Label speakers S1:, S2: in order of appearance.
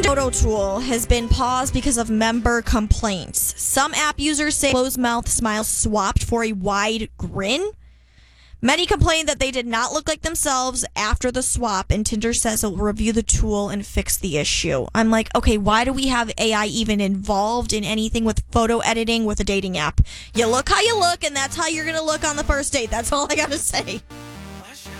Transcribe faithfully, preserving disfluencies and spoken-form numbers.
S1: Photo tool has been paused because of member complaints. Some app users say closed mouth smile swapped for a wide grin. Many complained that they did not look like themselves after the swap, and Tinder says it will review the tool and fix the issue. I'm like, okay, why do we have A I even involved in anything with photo editing with a dating app? You look how you look, and that's how you're going to look on the first date. That's all I got to say.